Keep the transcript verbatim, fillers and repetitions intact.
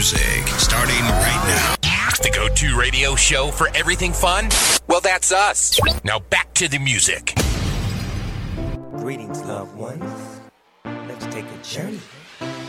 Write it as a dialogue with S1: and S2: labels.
S1: Music starting right now.
S2: The go-to radio show for everything fun? Well, that's us. Now back to the music.
S3: Greetings, loved ones. Let's take a journey